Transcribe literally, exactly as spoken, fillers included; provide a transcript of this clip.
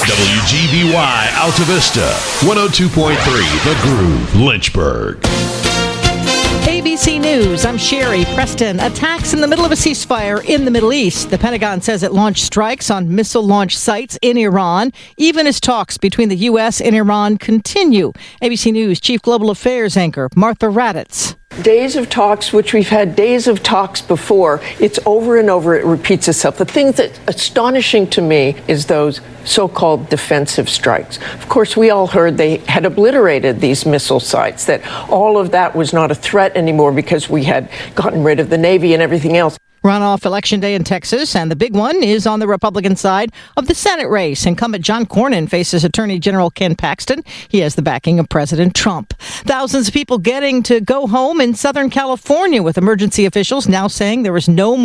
W G B Y Alta Vista, one oh two point three The Groove, Lynchburg. A B C News, I'm Sherry Preston. Attacks in the middle of a ceasefire in the Middle East. The Pentagon says it launched strikes on missile launch sites in Iran, even as talks between the U S and Iran continue. A B C News Chief Global Affairs anchor Martha Raddatz. Days of talks, which we've had days of talks before, it's over and over, it repeats itself. The thing that's astonishing to me is those so-called defensive strikes. Of course, we all heard they had obliterated these missile sites, that all of that was not a threat anymore because we had gotten rid of the Navy and everything else. Runoff election day in Texas, and the big one is on the Republican side of the Senate race. Incumbent John Cornyn faces Attorney General Ken Paxton. He has the backing of President Trump. Thousands of people getting to go home in Southern California, with emergency officials now saying there is no more